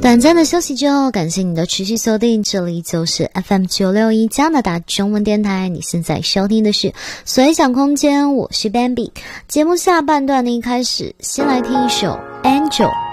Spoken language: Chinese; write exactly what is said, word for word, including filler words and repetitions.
短暂的休息之后，感谢你的持续锁定，这里就是 F M 九六一加拿大中文电台，你现在收听的是随想空间，我是 Bambi。节目下半段的一开始，先来听一首 Angel。